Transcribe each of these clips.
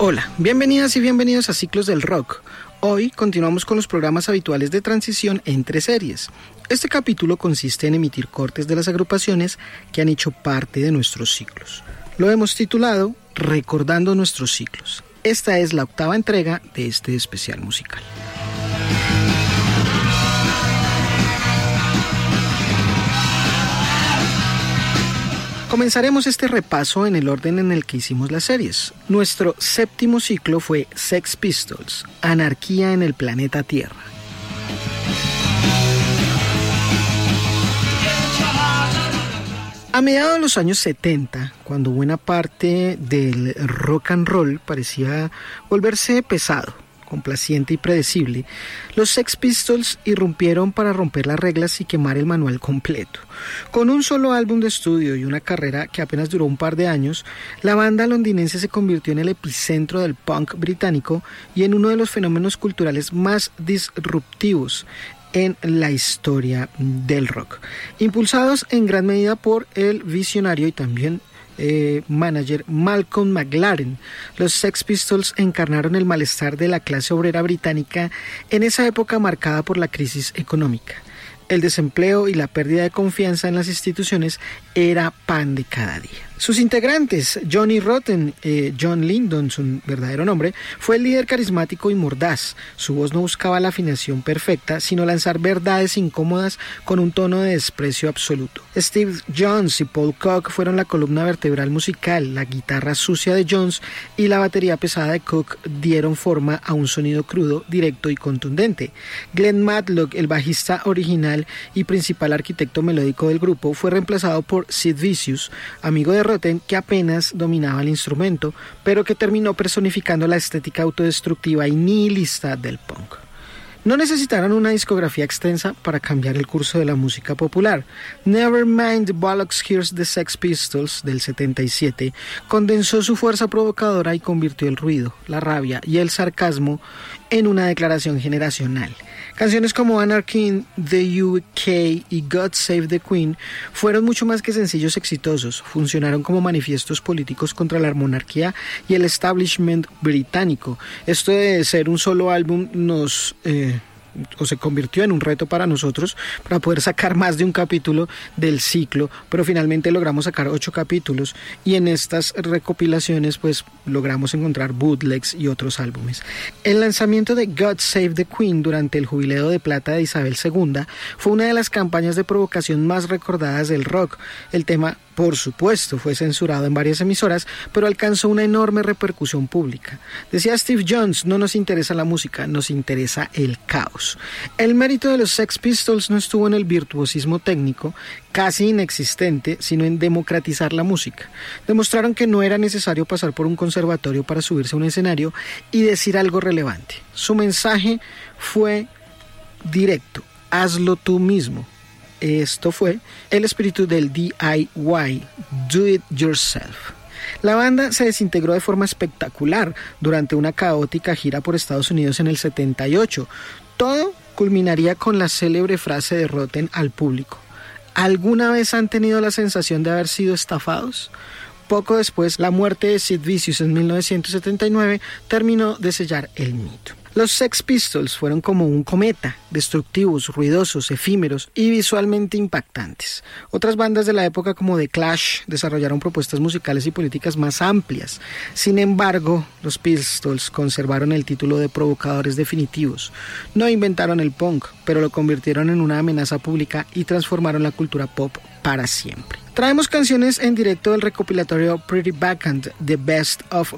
Hola, bienvenidas y bienvenidos a Ciclos del Rock. Hoy continuamos con los programas habituales de transición entre series. Este capítulo consiste en emitir cortes de las agrupaciones que han hecho parte de nuestros ciclos. Lo hemos titulado Recordando nuestros ciclos. Esta es la 8ª entrega de este especial musical. Comenzaremos este repaso en el orden en el que hicimos las series. Nuestro 7º ciclo fue Sex Pistols, Anarquía en el planeta Tierra. A mediados de los años 70, cuando buena parte del rock and roll parecía volverse pesado, complaciente y predecible, los Sex Pistols irrumpieron para romper las reglas y quemar el manual completo. Con un solo álbum de estudio y una carrera que apenas duró un par de años, la banda londinense se convirtió en el epicentro del punk británico y en uno de los fenómenos culturales más disruptivos en la historia del rock, impulsados en gran medida por el visionario y también manager Malcolm McLaren. Los Sex Pistols encarnaron el malestar de la clase obrera británica en esa época marcada por la crisis económica. El desempleo y la pérdida de confianza en las instituciones era pan de cada día. Sus integrantes, Johnny Rotten, John Lydon, su verdadero nombre, fue el líder carismático y mordaz. Su voz no buscaba la afinación perfecta, sino lanzar verdades incómodas con un tono de desprecio absoluto. Steve Jones y Paul Cook fueron la columna vertebral musical. La guitarra sucia de Jones y la batería pesada de Cook dieron forma a un sonido crudo, directo y contundente. Glenn Matlock, el bajista original y principal arquitecto melódico del grupo, fue reemplazado por Sid Vicious, amigo de Rotten, que apenas dominaba el instrumento, pero que terminó personificando la estética autodestructiva y nihilista del punk. No necesitaron una discografía extensa para cambiar el curso de la música popular. Nevermind the Bollocks Here's the Sex Pistols, del 77, condensó su fuerza provocadora y convirtió el ruido, la rabia y el sarcasmo en una declaración generacional. Canciones como Anarchy in the UK y God Save the Queen fueron mucho más que sencillos exitosos, funcionaron como manifiestos políticos contra la monarquía y el establishment británico. Esto de ser un solo álbum se convirtió en un reto para nosotros para poder sacar más de un capítulo del ciclo, pero finalmente logramos sacar 8 capítulos y en estas recopilaciones pues logramos encontrar bootlegs y otros álbumes. El lanzamiento de God Save the Queen durante el jubileo de plata de Isabel II fue una de las campañas de provocación más recordadas del rock. El tema, por supuesto, fue censurado en varias emisoras, pero alcanzó una enorme repercusión pública. Decía Steve Jones: no nos interesa la música, nos interesa el caos. El mérito de los Sex Pistols no estuvo en el virtuosismo técnico, casi inexistente, sino en democratizar la música. Demostraron que no era necesario pasar por un conservatorio para subirse a un escenario y decir algo relevante. Su mensaje fue directo: hazlo tú mismo. Esto fue el espíritu del DIY, Do It Yourself. La banda se desintegró de forma espectacular durante una caótica gira por Estados Unidos en el 78. Todo culminaría con la célebre frase de Rotten al público: ¿alguna vez han tenido la sensación de haber sido estafados? Poco después, la muerte de Sid Vicious en 1979 terminó de sellar el mito. Los Sex Pistols fueron como un cometa, destructivos, ruidosos, efímeros y visualmente impactantes. Otras bandas de la época como The Clash desarrollaron propuestas musicales y políticas más amplias. Sin embargo, los Pistols conservaron el título de provocadores definitivos. No inventaron el punk, pero lo convirtieron en una amenaza pública y transformaron la cultura pop para siempre. Traemos canciones en directo del recopilatorio Pretty Backhand, The Best of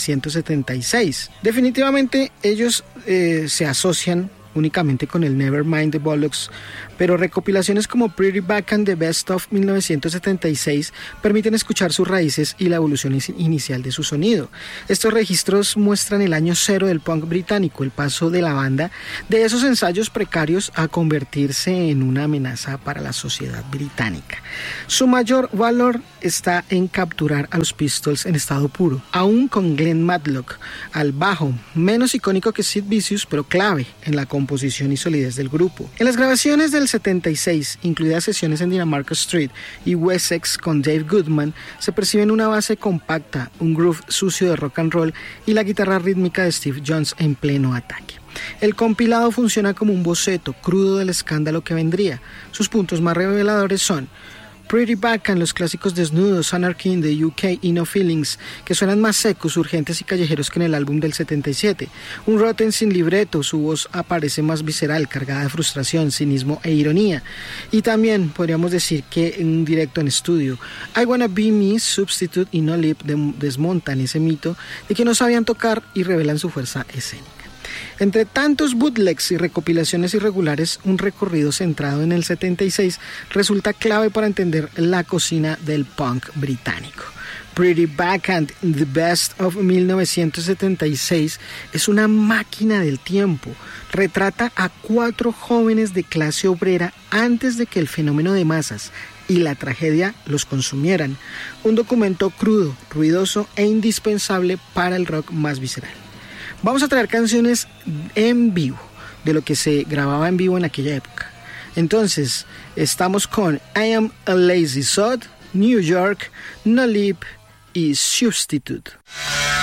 1976. Definitivamente ellos se asocian únicamente con el Nevermind the Bollocks, pero recopilaciones como Pretty Backhand, The Best of 1976 permiten escuchar sus raíces y la evolución inicial de su sonido. Estos registros muestran el año cero del punk británico, el paso de la banda de esos ensayos precarios a convertirse en una amenaza para la sociedad británica. Su mayor valor está en capturar a los Pistols en estado puro, aún con Glenn Matlock al bajo, menos icónico que Sid Vicious, pero clave en la composición y solidez del grupo. En las grabaciones del 76, incluidas sesiones en Dinamarca Street y Wessex con Dave Goodman, se perciben una base compacta, un groove sucio de rock and roll y la guitarra rítmica de Steve Jones en pleno ataque. El compilado funciona como un boceto crudo del escándalo que vendría. Sus puntos más reveladores son Pretty Backhand, los clásicos Desnudos, Anarchy in the UK y No Feelings, que suenan más secos, urgentes y callejeros que en el álbum del 77. Un Rotten sin libreto, su voz aparece más visceral, cargada de frustración, cinismo e ironía. Y también podríamos decir que en un directo en estudio, I Wanna Be Me, Substitute y No Lip desmontan ese mito de que no sabían tocar y revelan su fuerza escénica. Entre tantos bootlegs y recopilaciones irregulares, un recorrido centrado en el 76 resulta clave para entender la cocina del punk británico. Pretty Backhand, The Best of 1976, es una máquina del tiempo. Retrata a 4 jóvenes de clase obrera antes de que el fenómeno de masas y la tragedia los consumieran. Un documento crudo, ruidoso e indispensable para el rock más visceral. Vamos a traer canciones en vivo, de lo que se grababa en vivo en aquella época. Entonces, estamos con I Am a Lazy Sod, New York, No Lip y Substitute.